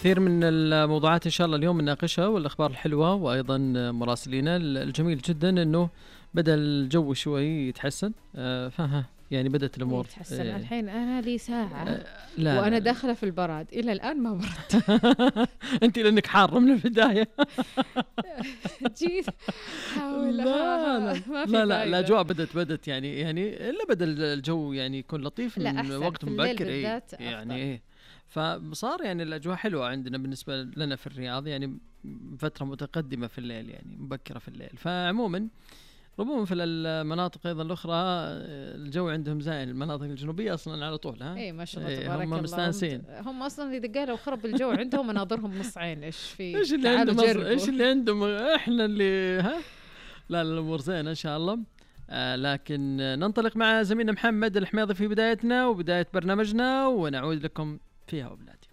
كثير من الموضوعات إن شاء الله اليوم نناقشها، والأخبار الحلوة، وأيضا مراسلينا الجميل جدا أنه بدأ الجو شوي يتحسن. فها يعني بدأت الأمور يتحسن. الحين أنا لي ساعة لا وأنا لا داخلة في البراد، إلى الآن ما برد. أنت لأنك حارة من البداية. جيت حاول لا الأجواء بدت يعني إلا بدأ الجو يعني يكون لطيف من وقت مبكر يعني فصار يعني الأجواء حلوة عندنا بالنسبة لنا في الرياض، يعني فترة متقدمة في الليل، يعني مبكرة في الليل. فعموما ربما في المناطق أيضا الأخرى الجو عندهم زين، المناطق الجنوبية أصلا على طول إيه ما شاء الله تبارك هم مستانسين. هم أصلا إذا قالوا خرب الجو عندهم مناظرهم نص عين. إيش في؟ إيش اللي عندهم؟ إيش اللي عندهم؟ إحنا اللي لا الأمور زين إن شاء الله. لكن ننطلق مع زميلنا محمد الحميضي في بدايتنا وبداية برنامجنا، ونعود لكم فيها وبلادي.